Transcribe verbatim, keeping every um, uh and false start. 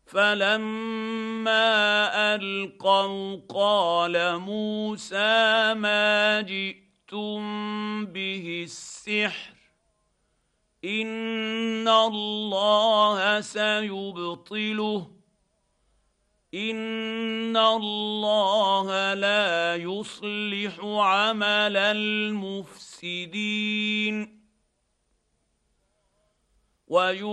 فلما القوا قال موسى ما جئتم به السحر ان الله سيبطله ان الله لا يصلح عمل المفسدين